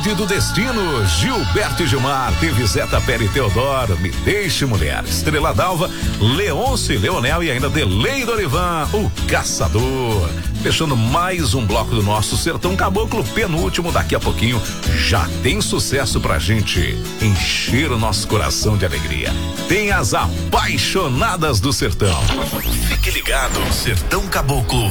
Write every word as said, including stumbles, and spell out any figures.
Rede do Destino, Gilberto e Gilmar, teve Zeta Peri Teodoro, Me Deixe Mulher, Estrela d'Alva, Leôncio e Leonel e ainda Delei Dorivan, o Caçador. Fechando mais um bloco do nosso Sertão Caboclo, penúltimo, daqui a pouquinho já tem sucesso pra gente encher o nosso coração de alegria. Tem as apaixonadas do sertão. Fique ligado, Sertão Caboclo